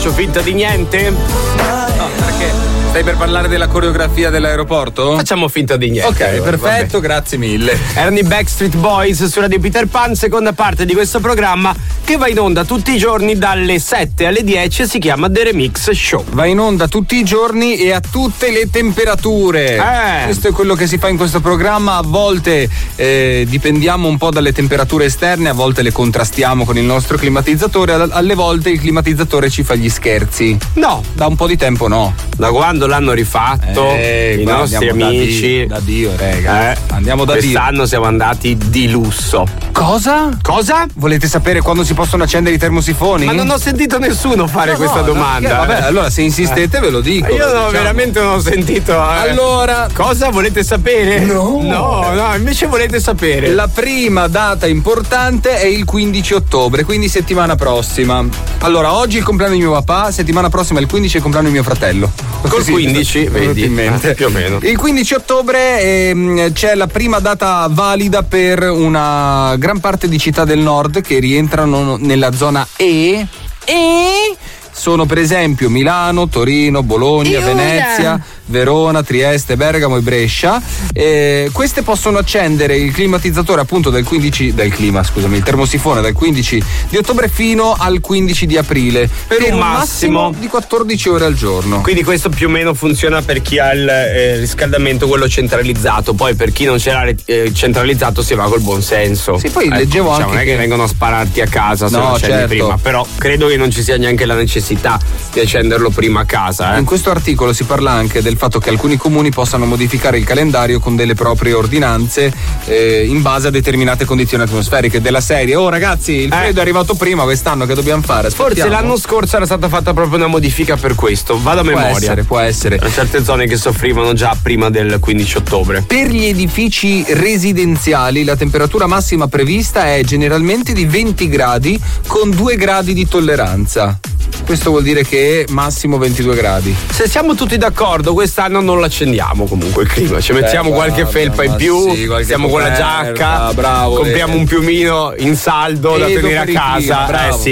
faccio finta di niente? No, perché? Stai per parlare della coreografia dell'aeroporto? Facciamo finta di niente. Ok, perfetto, grazie mille. Erano i Backstreet Boys su Radio Peter Pan, seconda parte di questo programma che va in onda tutti i giorni dalle 7 alle 10 e si chiama The Remix Show. Va in onda tutti i giorni e a tutte le temperature. Questo è quello che si fa in questo programma. A volte dipendiamo un po' dalle temperature esterne, a volte le contrastiamo con il nostro climatizzatore, alle volte il climatizzatore ci fa gli scherzi. No, da un po' di tempo no. Da quando l'hanno rifatto i nostri amici da Dio, rega. Andiamo da Dio. Quest'anno siamo andati di lusso. Cosa? Cosa? Volete sapere quando si possono accendere i termosifoni? Ma non ho sentito nessuno fare questa domanda. Vabbè, allora se insistete ve lo dico. Io veramente non ho sentito. Allora, cosa volete sapere? No, invece volete sapere. La prima data importante è il 15 ottobre, quindi settimana prossima. Allora, oggi è il compleanno di mio papà, settimana prossima il 15 è il compleanno di mio fratello. Col 15, vedi, in mente. Più o meno. Il 15 ottobre c'è la prima data valida per una gran parte di città del nord che rientrano nella zona E. Sono per esempio Milano, Torino, Bologna, Venezia, Verona, Trieste, Bergamo e Brescia. Queste possono accendere il climatizzatore appunto il termosifone dal 15 di ottobre fino al 15 di aprile per un massimo di 14 ore al giorno. Quindi questo più o meno funziona per chi ha il riscaldamento quello centralizzato, poi per chi non ce l'ha centralizzato si va col buon senso. Sì, poi leggevo anche non è che vengono a spararti a casa se no, lo accendi certo. prima, però credo che non ci sia neanche la necessità di accenderlo prima a casa. In questo articolo si parla anche del fatto che alcuni comuni possano modificare il calendario con delle proprie ordinanze in base a determinate condizioni atmosferiche, della serie ragazzi il freddo è arrivato prima, quest'anno che dobbiamo fare? Aspettiamo. Forse l'anno scorso era stata fatta proprio una modifica per questo, vado a memoria. Può essere. In certe zone che soffrivano già prima del 15 ottobre. Per gli edifici residenziali la temperatura massima prevista è generalmente di 20 gradi con 2 gradi di tolleranza. Questo vuol dire che massimo 22 gradi. Se siamo tutti d'accordo, quest'anno non l'accendiamo comunque il clima. Ci mettiamo qualche felpa in più, stiamo con la giacca, bravo, compriamo un piumino in saldo da tenere a casa. Bravo. Sì.